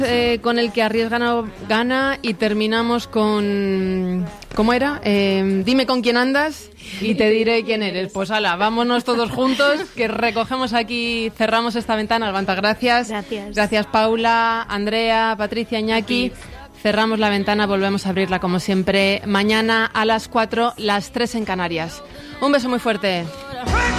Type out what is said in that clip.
Con el que arriesga gana y terminamos con... ¿Cómo era? Dime con quién andas y te diré quién eres. Pues ala, vámonos todos juntos, que recogemos aquí, cerramos esta ventana. Alvanta, gracias. Gracias Paula, Andrea, Patricia, Iñaki. Cerramos la ventana, volvemos a abrirla como siempre mañana a las 4, las 3 en Canarias. Un beso muy fuerte.